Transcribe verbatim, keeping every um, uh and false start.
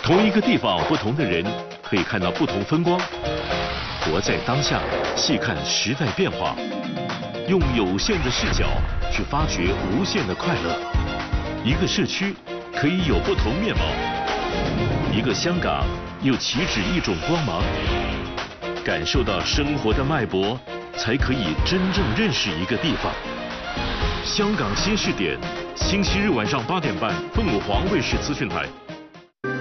同一个地方，不同的人可以看到不同风光。活在当下，细看时代变化，用有限的视角去发掘无限的快乐。一个市区可以有不同面貌，一个香港又岂止一种光芒？感受到生活的脉搏，才可以真正认识一个地方。香港新视点，星期日晚上八点半，凤凰卫视资讯台。